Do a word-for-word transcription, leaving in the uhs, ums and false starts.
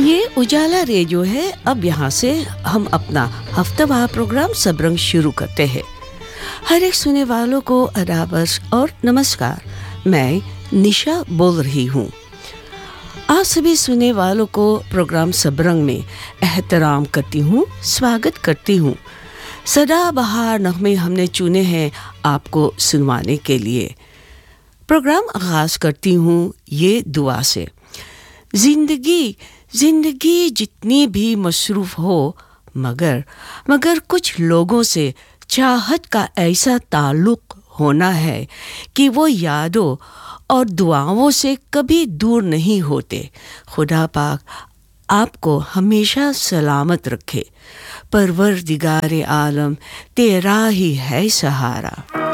ये उजाला रेडियो है। अब यहाँ से हम अपना हफ्तावार प्रोग्राम सबरंग शुरू करते हैं। हर एक सुनने वालों को अदाबश और नमस्कार। मैं निशा बोल रही हूँ। आप सभी सुनने वालों को प्रोग्राम सबरंग में एहतराम करती हूँ, स्वागत करती हूँ। सदाबहार नगमे हमने चुने हैं आपको सुनवाने के लिए। प्रोग्राम आगाज करती हूँ ये दुआ से। जिंदगी जिंदगी जितनी भी मसरूफ हो, मगर मगर कुछ लोगों से चाहत का ऐसा ताल्लुक होना है कि वो यादों और दुआओं से कभी दूर नहीं होते। खुदा पाक आपको हमेशा सलामत रखे। परवरदिगारे आलम तेरा ही है सहारा।